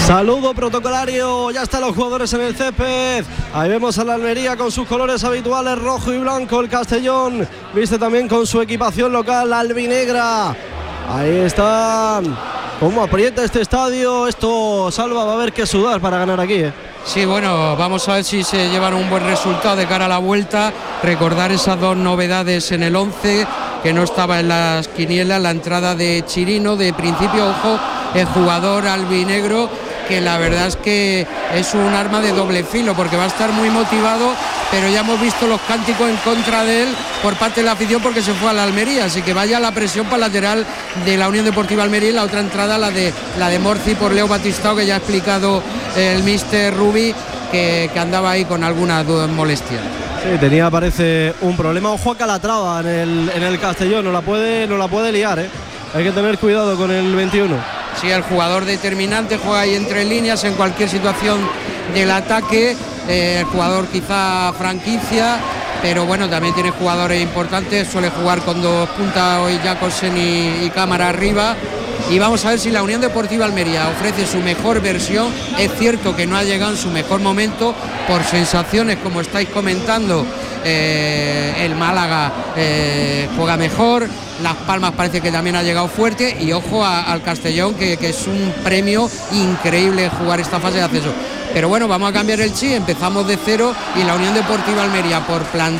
Saludo protocolario, ya están los jugadores en el césped. Ahí vemos a la Almería con sus colores habituales, rojo y blanco. El Castellón viste también con su equipación local albinegra. Ahí están. ¿Cómo aprieta este estadio? Esto, Salva, va a haber que sudar para ganar aquí, Sí, bueno, vamos a ver si se llevan un buen resultado de cara a la vuelta. Recordar esas dos novedades en el 11 que no estaba en las quinielas, la entrada de Chirino, de principio, ojo, el jugador albinegro, que la verdad es que es un arma de doble filo, porque va a estar muy motivado, pero ya hemos visto los cánticos en contra de él por parte de la afición porque se fue a la Almería, así que vaya la presión para el lateral de la Unión Deportiva Almería, y la otra entrada la de Morci por Leo Batistao, que ya ha explicado el míster Rubi que andaba ahí con alguna molestia. Sí, tenía, parece, un problema. Ojo a Calatrava en el Castellón, no la puede liar, Hay que tener cuidado con el 21. Sí, el jugador determinante, juega ahí entre líneas en cualquier situación del ataque, el jugador quizá franquicia, pero bueno, también tiene jugadores importantes, suele jugar con dos puntas hoy, Jacobsen y Cámara arriba. Y vamos a ver si la Unión Deportiva Almería ofrece su mejor versión. Es cierto que no ha llegado en su mejor momento, por sensaciones como estáis comentando. El Málaga juega mejor, Las Palmas parece que también ha llegado fuerte, y ojo al Castellón, que es un premio increíble jugar esta fase de acceso. Pero bueno, vamos a cambiar el chip, empezamos de cero, y la Unión Deportiva Almería, por plantel